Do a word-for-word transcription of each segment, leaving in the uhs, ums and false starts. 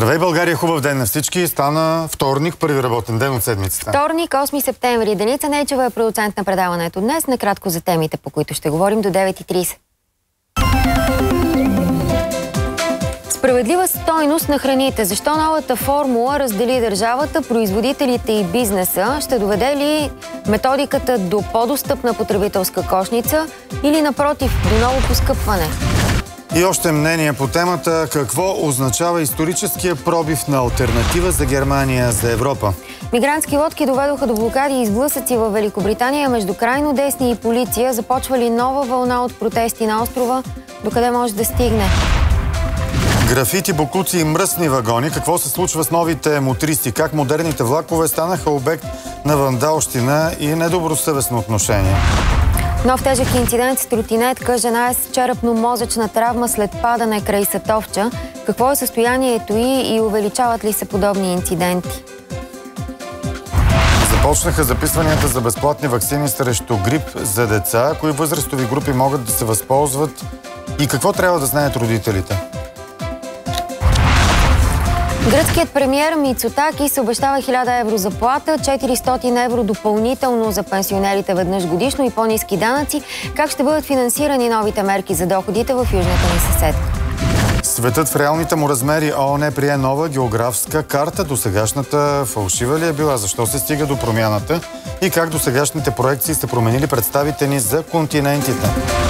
Здравей, България, хубав ден на всички. Стана вторник, първи работен ден от седмицата. Вторник, осми септември. Деница Нейчева е продуцент на предаването днес. Накратко за темите, по които ще говорим до девет и трийсет. Справедлива стойност на храните. Защо новата формула раздели държавата, производителите и бизнеса? Ще доведе ли методиката до по-достъпна потребителска кошница или напротив, до ново поскъпване? И още мнение по темата: какво означава историческия пробив на алтернатива за Германия за Европа? Мигрантски лодки доведоха до блокади и сблъсъци в Великобритания между крайно десни и полиция. Започва ли нова вълна от протести на острова? Докъде може да стигне? Графити, боклуци и мръсни вагони. Какво се случва с новите мотристи? Как модерните влакове станаха обект на вандалщина и недобросъвестно отношение? Нов тежък инцидент с тротинетка. Жена е с черепно-мозъчна травма след падане край Сатовча. Какво е състоянието й и увеличават ли се подобни инциденти? Започнаха записванията за безплатни ваксини срещу грип за деца. Кои възрастови групи могат да се възползват и какво трябва да знаят родителите? Гръцкият премиер Мицотакис обещава хиляда евро заплата, четиристотин евро допълнително за пенсионерите веднъж годишно и по-ниски данъци. Как ще бъдат финансирани новите мерки за доходите в южната ни съседка? Светът в реалните му размери. ООН прие нова географска карта. Досегашната фалшива ли е била? Защо се стига до промяната? И как досегашните проекции са променили представите ни за континентите?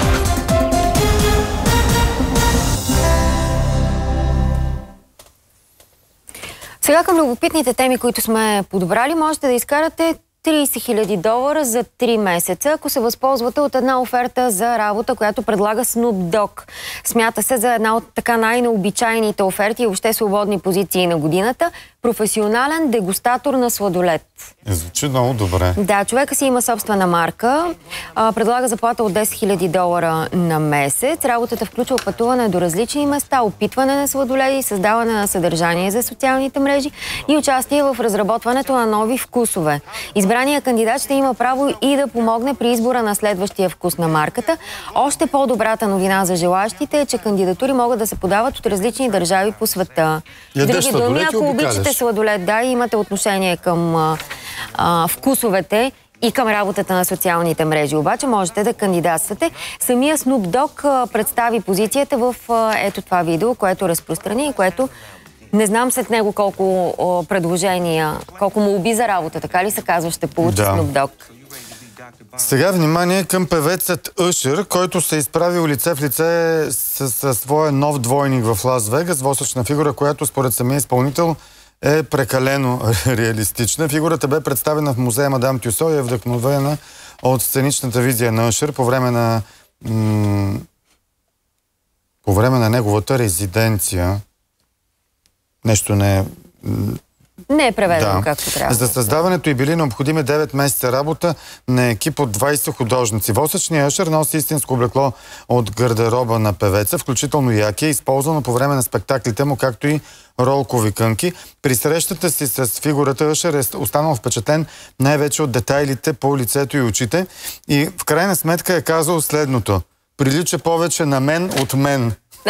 Сега към любопитните теми, които сме подбрали, можете да изкарате трийсет хиляди долара за три месеца, ако се възползвате от една оферта за работа, която предлага Snoop Dogg. Смята се за една от така най-необичайните оферти и въобще свободни позиции на годината. Професионален дегустатор на сладолед. Звучи много добре. Да, човека си има собствена марка. А, предлага заплата от десет хиляди долара на месец. Работата включва пътуване до различни места, опитване на сладоледи, създаване на съдържание за социалните мрежи и участие в разработването на нови вкусове. Избраният кандидат ще има право и да помогне при избора на следващия вкус на марката. Още по-добрата новина за желащите е, че кандидатури могат да се подават от различни държави по света. Ядеш Други думи, ако обичате сладолед, да, и имате отношение към а, а, вкусовете и към работата на социалните мрежи, обаче можете да кандидатствате. Самия Snoop Dogg а, представи позицията в а, ето това видео, което разпространи и което не знам след него колко о, предложения, колко молби за работа, така ли се казва, ще получи да. Snoop Dogg. Сега внимание към певецът Usher, който се изправил лице в лице със своя нов двойник в Лас Вегас, восъчна фигура, която според самия изпълнител е прекалено реалистична. Фигурата бе представена в музея Мадам Тюсо и е вдъхновена от сценичната визия на Usher по време на м- по време на неговата резиденция. Нещо не е... Не е преведено да. както трябва. За създаването й били необходими девет месеца работа на екип от двайсет художници. Восъчният Usher носи истинско облекло от гардероба на певеца, включително яки, използвано по време на спектаклите му, както и ролкови кънки. При срещата си с фигурата Usher е останал впечатлен най-вече от детайлите по лицето и очите и в крайна сметка е казал следното: прилича повече на мен от мен.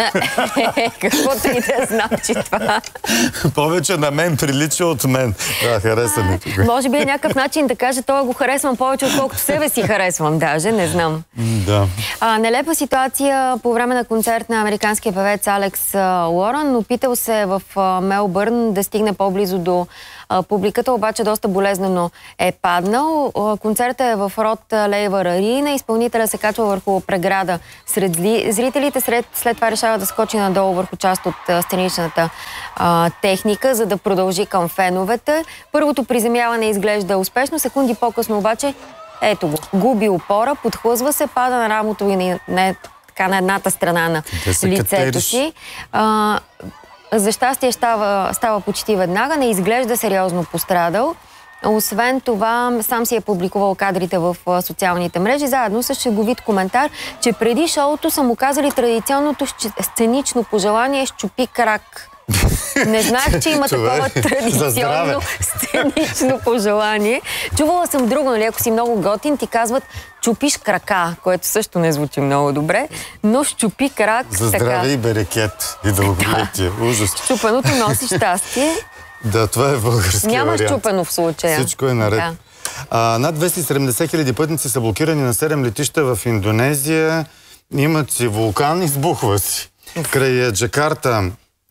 Каквото и да значи това. Повече на мен прилича от мен. Да, хареса ми тук. Може би е някакъв начин да каже: това го харесвам повече, отколкото себе си харесвам даже, не знам. Да. А, нелепа ситуация по време на концерт на американския певец Алекс Лоран. Опитал се в а, Мелбърн да стигне по-близо до а, публиката, обаче доста болезнено е паднал. А, концертът е в Род Лейвър Арина. Изпълнителя се качва върху преграда сред зрителите. Сред, след това решава да скочи надолу върху част от а, сценичната а, техника, за да продължи към феновете. Първото приземяване изглежда успешно. Секунди по-късно обаче, ето го, губи опора, подхлъзва се, пада на рамото и на, не, така, на едната страна на лицето си. А, за щастие става, става почти веднага, не изглежда сериозно пострадал. Освен това, сам си е публикувал кадрите в социалните мрежи, заедно с шеговит коментар, че преди шоуто са му казали традиционното сценично пожелание: щупи крак Не знаех, че има такова традиционно сценично пожелание. Чувала съм друго, нали, ако си много готин, ти казват чупиш крака, което също не звучи много добре, но щупи крак. За здраве така. И берекет и дълголетие. Ужас. Щупеното носи щастие. Да, това е българския Няма вариант. Няма щупено в случая. Всичко е наред. Да. А, над двеста и седемдесет хиляди пътници са блокирани на седем летища в Индонезия. Имат си вулкан, избухва си. Край Джакарта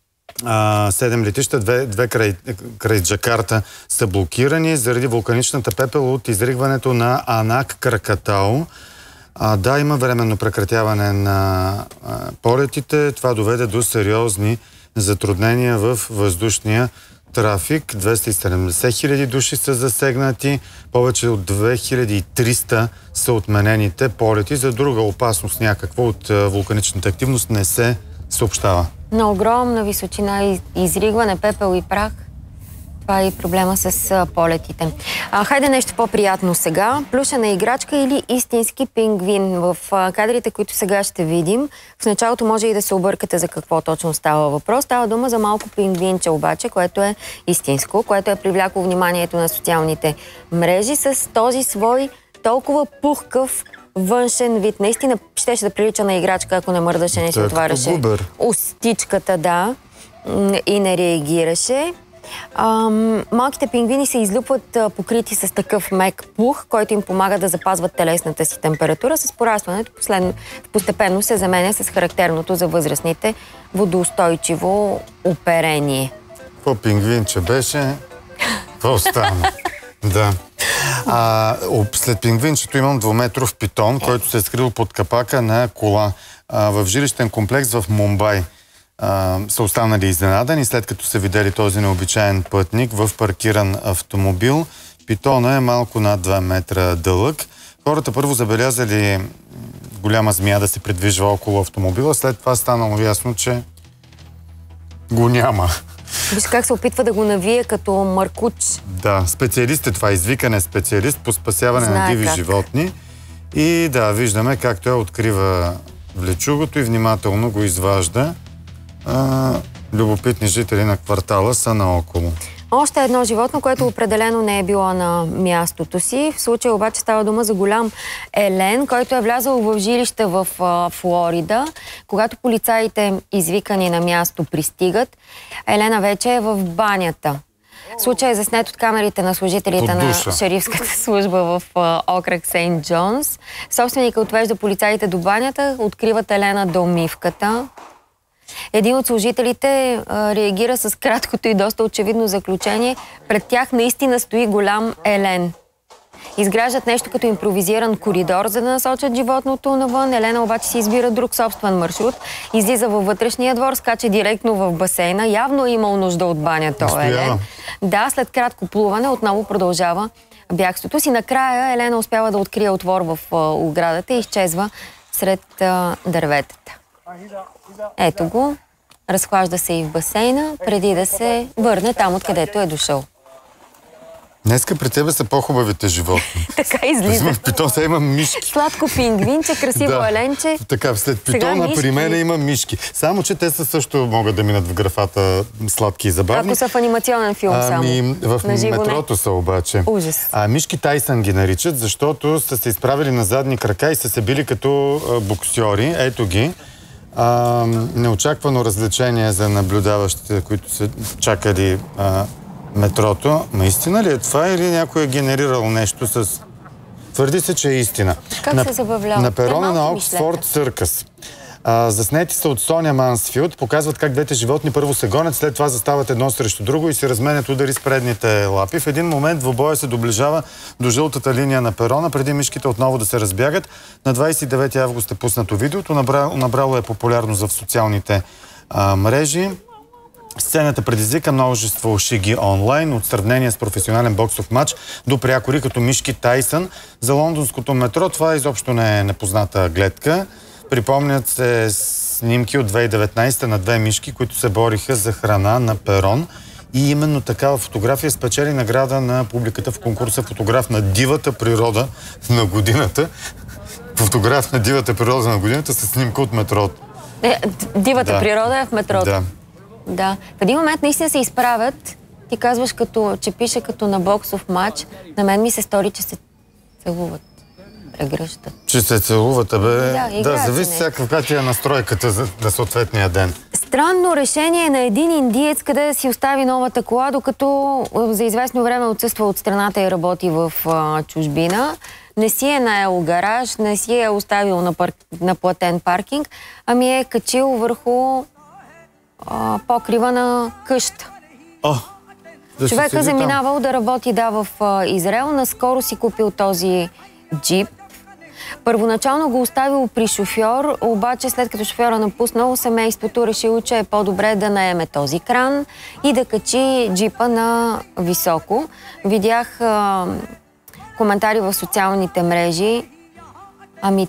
а, седем летища, две, две край, край Джакарта са блокирани заради вулканичната пепел от изригването на Анак Кракатау. А, да, има временно прекратяване на а, полетите. Това доведе до сериозни затруднения в въздушния трафик. двеста и седемдесет хиляди души са засегнати. Повече от две хиляди и триста са отменените полети. За друга опасност някаква от а, вулканичната активност не се съобщава. На огромна височина и изригване, пепел и прах. Това е и проблема с а, полетите. А, хайде нещо по-приятно сега. Плюшена играчка или истински пингвин. В а, кадрите, които сега ще видим, в началото може и да се объркате за какво точно става въпрос. Става дума за малко пингвинче обаче, което е истинско, което е привлякло вниманието на социалните мрежи с този свой толкова пухкав външен вид. Наистина щеше да прилича на играчка, ако не мърдаше, не се отваряше устичката, да, и не реагираше. Ам, малките пингвини се излюпват а, покрити с такъв мек пух, който им помага да запазват телесната си температура. С порастването последно, постепенно се заменя с характерното за възрастните водоустойчиво оперение. Какво пингвинче беше? Какво стана? Да. А, след пингвинчето имам двуметров питон, който се е скрил под капака на кола а, в жилищен комплекс в Мумбай. А, са останали изненадани, след като са видели този необичаен пътник в паркиран автомобил. Питона е малко над два метра дълъг. Хората първо забелязали голяма змия да се придвижва около автомобила, след това станало ясно, че го няма. Виж как се опитва да го навие като маркуч. Да, специалист е това, извикане специалист по спасяване Знае на диви как. животни. И да, виждаме как той открива влечугото и внимателно го изважда. А, любопитни жители на квартала са наоколо. Още едно животно, което определено не е било на мястото си. В случая обаче става дума за голям елен, който е влязъл в жилище в а, Флорида. Когато полицаите, извикани на място, пристигат, елена вече е в банята. Случай е заснет от камерите на служителите на шерифската служба в а, окръг Сейнт Джонс. Собственика отвежда полицаите до банята, откриват елена до умивката. Един от служителите а, реагира с краткото и доста очевидно заключение. Пред тях наистина стои голям елен. Изграждат нещо като импровизиран коридор, за да насочат животното навън. Елена обаче си избира друг собствен маршрут. Излиза във вътрешния двор, скача директно в басейна. Явно е имал нужда от банята, елен. Да, след кратко плуване отново продължава бягството си. Накрая Елена успява да открие отвор в а, оградата и изчезва сред а, дърветата. Ето го. Разхлажда се и в басейна, преди да се върне там, откъдето е дошъл. Днеска при тебе са по-хубавите животни. Така излиза. В питона има мишки. Сладко пингвинче, красиво да, еленче. Така, след питона при мен има мишки. Само, че те са също могат да минат в графата сладки и забавни. Ако са в анимационен филм само. Ами, в метрото не. са обаче. Ужас. А, мишки Тайсън ги наричат, защото са се изправили на задни крака и са се били като а, боксьори. Ето ги. А, неочаквано развлечение за наблюдаващите, които са чакали а, метрото. Наистина ли е това или някой е генерирал нещо с... Твърди се, че е истина. Как на, се забавлява? На перона на Оксфорд Съркъс. А, заснети са от Соня Мансфилд. Показват как двете животни първо се гонят, след това застават едно срещу друго и се разменят удари с предните лапи. В един момент двубоя се доближава до жълтата линия на перона, преди мишките отново да се разбягат. На двадесет и девети август е пуснато видеото. Набрало, набрало е популярност в социалните а, мрежи. Сцената предизвика множество шеги онлайн, от сравнение с професионален боксов матч до прякори като мишки Тайсън. За лондонското метро това изобщо не е непозната гледка. Припомнят се снимки от две хиляди и деветнадесета на две мишки, които се бориха за храна на перон. И именно такава фотография спечели награда на публиката в конкурса фотограф на дивата природа на годината. Фотограф на дивата природа на годината с снимка от метрото. Е, дивата да. природа е в метрото. Да. Да. В един момент наистина се изправят. Ти казваш, като, че пише като на боксов матч. На мен ми се стори, че се целуват. Прегръщат. Че се целуват, бе. Да, да зависи всяка каква ти е настройката за, за съответния ден. Странно решение на един индиец, къде да си остави новата кола, докато за известно време отсъства от страната и работи в а, чужбина. Не си е наел гараж, не си е оставил на, пар... на платен паркинг, ами е качил върху а, покрива на къща. О, да Човека заминавал да работи да в а, Израел. Наскоро си купил този джип. Първоначално го оставил при шофьор, обаче след като шофьора напуснал, семейството решило, че е по-добре да наеме този кран и да качи джипа на високо. Видях а, коментари в социалните мрежи. Ами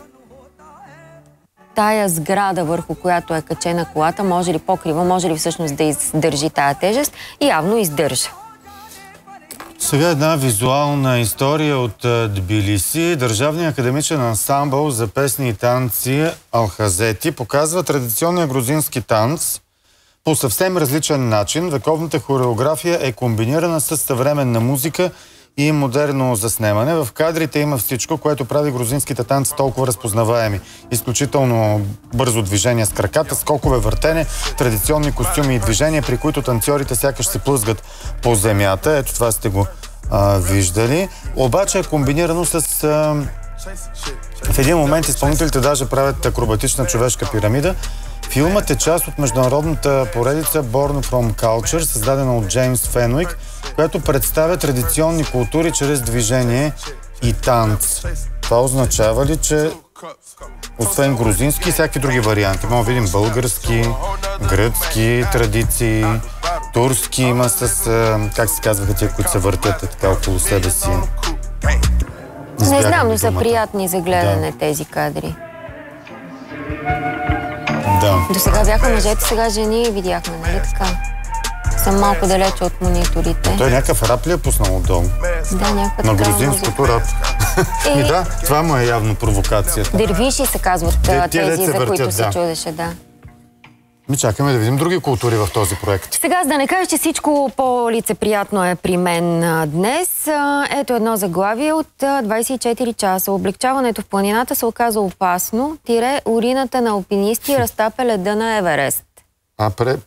тая сграда, върху която е качена колата, може ли покрива, може ли всъщност да издържи тая тежест? И явно издържа. Сега една визуална история от Тбилиси. Държавният академичен ансамбъл за песни и танци Алхазети показва традиционния грузински танц по съвсем различен начин. Вековната хореография е комбинирана с съвременна музика и модерно заснемане. В кадрите има всичко, което прави грузинските танци толкова разпознаваеми. Изключително бързо движение с краката, скокове, въртене, традиционни костюми и движения, при които танцорите сякаш се плъзгат по земята. Ето това сте го а, виждали. Обаче е комбинирано с... А, в един момент изпълнителите даже правят акробатична човешка пирамида. Филмът е част от международната поредица Born from Culture, създадена от Джеймс Фенуик, която представя традиционни култури чрез движение и танц. Това означава ли, че освен грузински и всякакви други варианти, може да видим български, гръцки традиции, турски има с, как се казваха тия, които се въртят така около себе си. Не знам, но са приятни за гледане да. Тези кадри. Да. До сега бяха мъжете, сега жени видяхме, нали така? Съм малко далече от мониторите. Той някакъв рап ли е пуснал отдолу? Да, някаква на грузинското рап. Е... И да, това му е явно провокацията. Дервиши се казват Де, тези, за въртят, които да. се чудеше, да. Ми чакаме да видим други култури в този проект. Сега, за да не кажа, че всичко по-лицеприятно е при мен днес. Ето едно заглавие от двайсет и четири часа. Облегчаването в планината се оказа опасно. Тире урината на алпинисти разтапя леда на Еверест. А пре...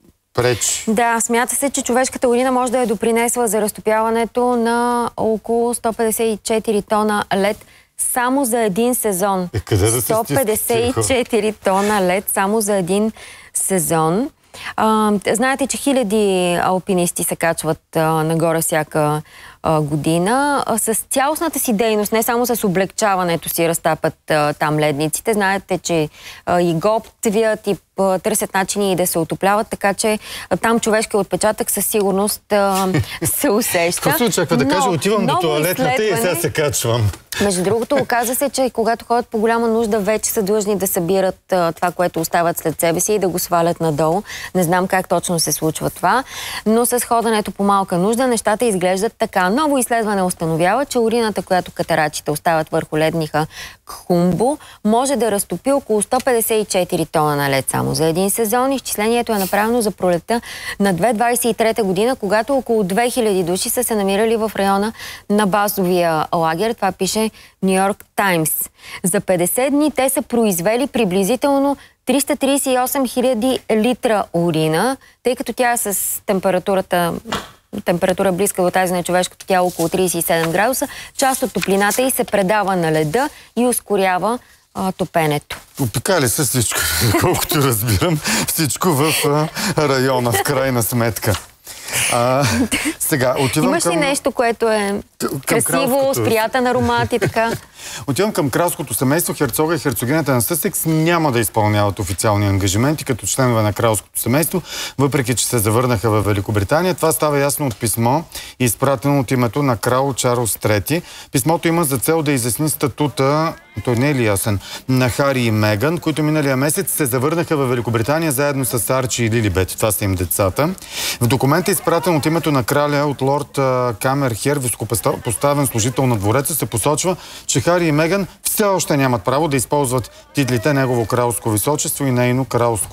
пречи. Да, смята се, че човешката урина може да е допринесла за разтопяването на около сто петдесет и четири тона лед само за един сезон. Е, къде да се сто петдесет и четири тона лед само за един сезон. А, знаете, че хиляди алпинисти се качват а, нагоре всяка а, година. А, с цялостната си дейност, не само с облегчаването си разтапат а, там ледниците. Знаете, че а, и готвят, и а, търсят начини и да се отопляват, така че а, там човешкият отпечатък със сигурност а, се усеща. Какво се очаква да кажа? Отивам до тоалетната и сега се качвам. Между другото, оказа се, че когато ходят по голяма нужда, вече са длъжни да събират а, това, което остават след себе си и да го свалят надолу. Не знам как точно се случва това, но с ходенето по малка нужда нещата изглеждат така. Ново изследване установява, че урината, която катерачите остават върху ледника Кхумбу, може да разтопи около сто петдесет и четири тона на лед само за един сезон. Изчислението е направено за пролетта на две хиляди двайсет и трета година, когато около две хиляди души са се намирали в района на базовия лагер. Това пише Ню Йорк Таймс. За петдесет дни те са произвели приблизително триста трийсет и осем хиляди литра урина, тъй като тя е с температурата температура близка до тази на човешкото тяло, около трийсет и седем градуса. Част от топлината й се предава на леда и ускорява а, топенето. Опикали се всичко, колкото разбирам, всичко в а, района, в крайна сметка. А, сега, отивам Имаш ли към... нещо, което е красиво, с приятен аромат и така? Отивам към кралското семейство. Херцога и херцогинята на Съсекс няма да изпълняват официални ангажименти като членове на кралското семейство, въпреки че се завърнаха в Великобритания. Това става ясно от писмо, изпратено от името на крал Чарлз трети. Писмото има за цел да изясни статута, той не е ли ясен, на Хари и Меган, които миналия месец се завърнаха в Великобритания заедно с Арчи и Лилибет. Това са им децата. В документа, изпратен от името на краля от лорд Камерхер, високопоставен служител на двореца, се посочва, че Хари и Меган все още нямат право да използват титлите Негово кралско височество и Нейно кралско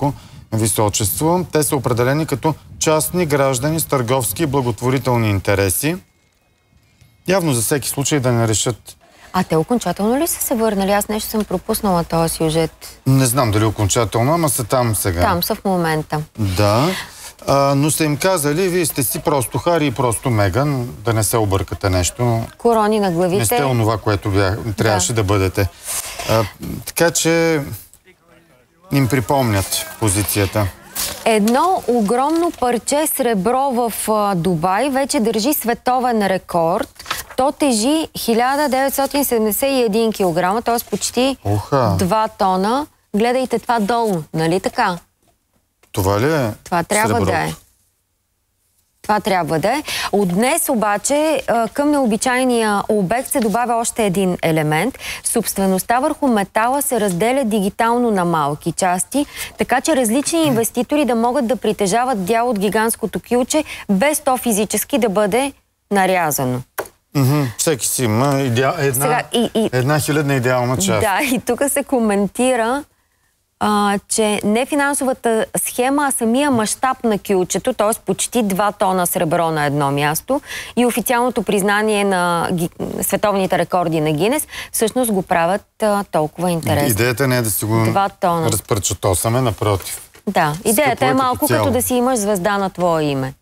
височество. Те са определени като частни граждани с търговски и благотворителни интереси. Явно за всеки случай да не решат. А те окончателно ли са се върнали? Аз нещо съм пропуснала този сюжет. Не знам дали окончателно, ама са там сега. Там са в момента. Да. А, но са им казали, вие сте си просто Хари и просто Меган, да не се объркате нещо. Корони на главите. Не сте онова, което бях, трябваше да, да бъдете. А, така че им припомнят позицията. Едно огромно парче сребро в а, Дубай вече държи световен рекорд. То тежи хиляда деветстотин седемдесет и един килограма, т.е. почти Оха. два тона. Гледайте това долу, нали така? Това ли е? Това трябва сребро? да е. Това трябва да е. От днес обаче към необичайния обект се добавя още един елемент. Собствеността върху метала се разделя дигитално на малки части, така че различни инвеститори да могат да притежават дял от гигантското кюлче, без то физически да бъде нарязано. Mm-hmm. Всеки си има идеал... една, Сега, и, и... една хилядна идеална част. Да, и тук се коментира, а, че не финансовата схема, а самия мащаб на кюлчето, т.е. почти два тона сребро на едно място и официалното признание на ги... световните рекорди на Гинес, всъщност го правят а, толкова интересно. Идеята не е да си го разпърчатосаме, напротив. Да, идеята е малко като да си имаш звезда на твое име.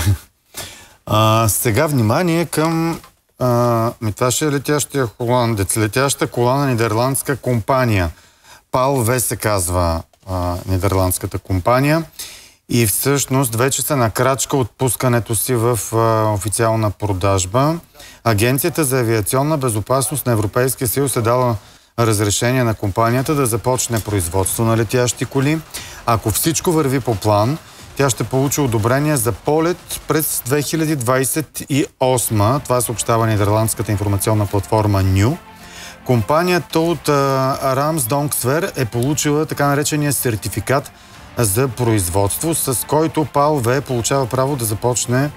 а, сега внимание към а, ми това ще е летящия холандец, летяща кола на нидерландска компания. ПАЛ-В се казва а, нидерландската компания и всъщност вече са на крачка от пускането си в а, официална продажба. Агенцията за авиационна безопасност на Европейския съюз е дала разрешение на компанията да започне производство на летящи коли. Ако всичко върви по план, тя ще получи одобрение за полет през две хиляди двадесет и осма. Това съобщава нидерландската информационна платформа Ню. Компанията от Рамсдонксвер е получила така наречения сертификат за производство, с който ПАЛ-В получава право да започне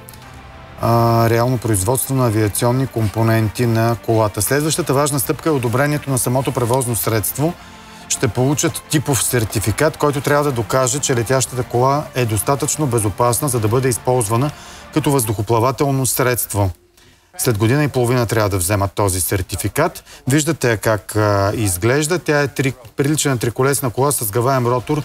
а, реално производство на авиационни компоненти на колата. Следващата важна стъпка е одобрението на самото превозно средство. Ще получат типов сертификат, който трябва да докаже, че летящата кола е достатъчно безопасна, за да бъде използвана като въздухоплавателно средство. След година и половина трябва да вземат този сертификат. Виждате как а, изглежда. Тя е три, прилича на триколесна кола с гаваем ротор.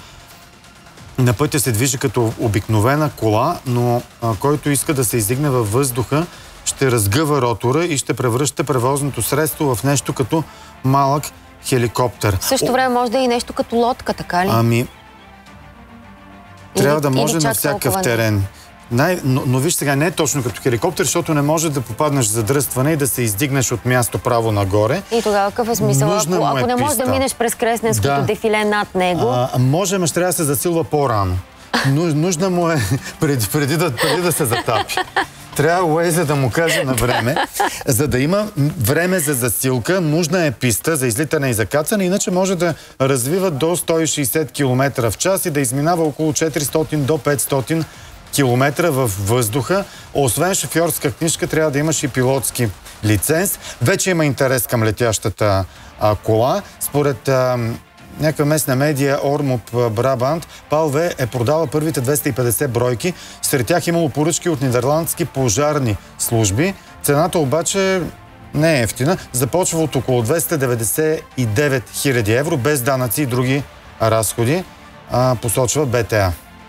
На пътя се движи като обикновена кола, но а, който иска да се издигне във въздуха, ще разгъва ротора и ще превръща превозното средство в нещо като малък хеликоптер. В същото време може да е и нещо като лодка, така ли? Ами, трябва или, да може на всякакъв терен. Най, но, но виж сега, не е точно като хеликоптер, защото не може да попаднеш в задръстване и да се издигнеш от място право нагоре. И тогава какъв е смисъл? Ако, ако е не можеш да минеш през Кресненското да. дефиле над него? А, може, ама ще трябва да се засилва по-рано. Нужна му е преди, преди, да, преди да се затапи. Трябва Уейза да му каже на време, за да има време за засилка, нужна е писта за излитане и за кацане, иначе може да развива до сто и шейсет километра в час и да изминава около четиристотин до петстотин километра във въздуха. Освен шофьорска книжка, трябва да имаш и пилотски лиценз. Вече има интерес към летящата а, кола. Според а, някаква местна медия Ормоп Брабант, ПАЛ-В е продала първите двеста и петдесет бройки. Сред тях имало поръчки от нидерландски пожарни служби. Цената обаче не е ефтина. Започва от около двеста деветдесет и девет хиляди евро, без данъци и други разходи, а, посочва БТА.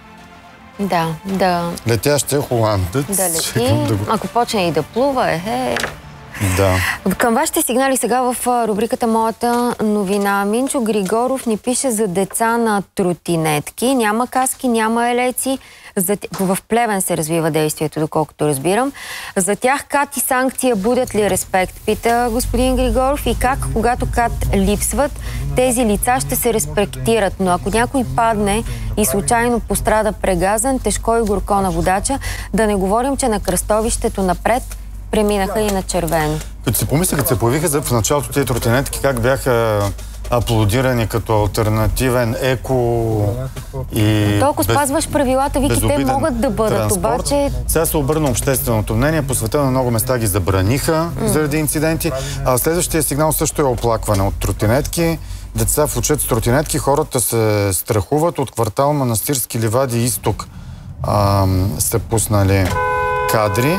Да, да. Летящия холандец. Да лети. Да го... Ако почне и да плува, е, е. Да. Към вашите сигнали сега в рубриката Моята новина. Минчо Григоров ни пише за деца на тротинетки. Няма каски, няма елеци. За... В Плевен се развива действието, доколкото разбирам. За тях КАТ и санкция будят ли респект, пита господин Григоров. И как, когато КАТ липсват, тези лица ще се респектират. Но ако някой падне и случайно пострада прегазен, тежко и горко на водача, да не говорим, че на кръстовището напред преминаха и на червено. Като си помисля, като се появиха в началото тези тротинетки, как бяха аплодирани като алтернативен еко и толкова без, спазваш правилата, Вики, те могат да бъдат, транспорт. Обаче... Сега се обърна общественото мнение, по света на много места ги забраниха mm. заради инциденти. А следващия сигнал също е оплакване от тротинетки. деца в учат с тротинетки. Хората се страхуват. От квартал Манастирски ливади изток а, са пуснали кадри.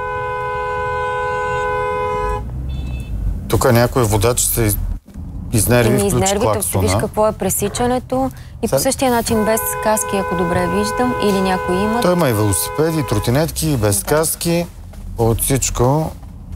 Тук някой водач се изнерви, и включи клаксона. Виж какво е пресичането. И по същия начин без каски, ако добре виждам, или някой има. Той има и велосипеди, и тротинетки, и без да. каски. От всичко...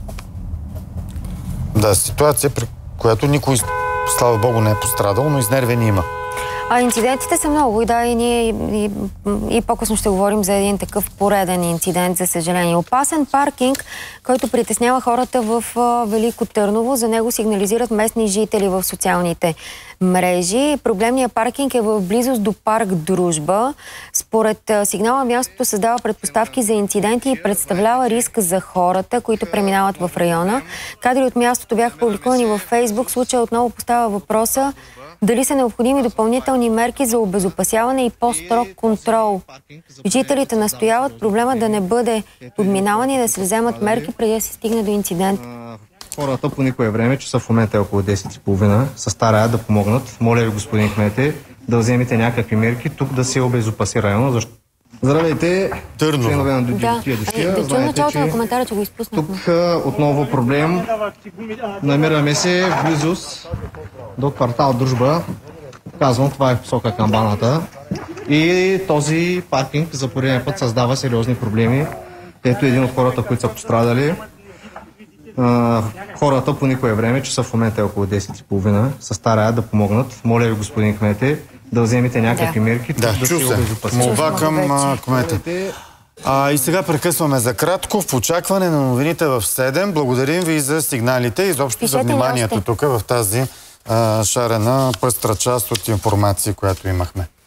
Да, ситуация, при която никой, слава Богу, не е пострадал, но изнервени има. А инцидентите са много и да, и ние и, и, и по-късно ще говорим за един такъв пореден инцидент, за съжаление. Опасен паркинг, който притеснява хората в а, Велико Търново. За него сигнализират местни жители в социалните мрежи. Проблемният паркинг е в близост до парк Дружба. Според а, сигнала, мястото създава предпоставки за инциденти и представлява риск за хората, които преминават в района. Кадри от мястото бяха публикувани във Фейсбук. Случая отново поставя въпроса дали са необходими допълнителни мерки за обезопасяване и по-строг контрол. Жителите настояват проблема да не бъде подминаван и да се вземат мерки преди да се стигне до инцидент. Хората по никое време, че са в момента е около десет и половина, се стараят да помогнат. Моля ви, господин кмете, да вземете някакви мерки тук да се обезопаси района. Защо? Здравейте, членове на Дюдютия Дюшия. Да чуем началото на коментара, че го изпуснахме. Тук отново проблем. Намираме се в близост до квартал Дружба. Казвам, това е посока към баната. И този паркинг за пореден път създава сериозни проблеми. Ето един от хората, които са пострадали. Хората по никое време, че са в момента е около десет и половина, се стараят да помогнат. Моля ви, господин кмете, да вземете някакви да. мерки. Да, да чу се. Молба към кмета. А, и сега прекъсваме за кратко в очакване на новините в седем. Благодарим ви за сигналите и изобщо Пишете за вниманието тук в тази а, шарена пъстра част от информация, която имахме.